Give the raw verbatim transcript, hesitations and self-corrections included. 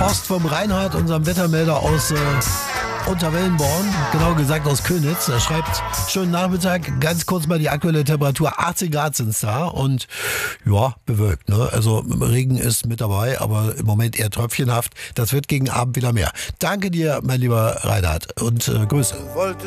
Post vom Reinhard, unserem Wettermelder aus äh, Unterwellenborn, genau gesagt aus Könitz. Er schreibt, schönen Nachmittag, ganz kurz mal die aktuelle Temperatur, achtzehn Grad sind es da und ja, bewölkt. Ne? Also Regen ist mit dabei, aber im Moment eher tröpfchenhaft. Das wird gegen Abend wieder mehr. Danke dir, mein lieber Reinhard, und äh, Grüße.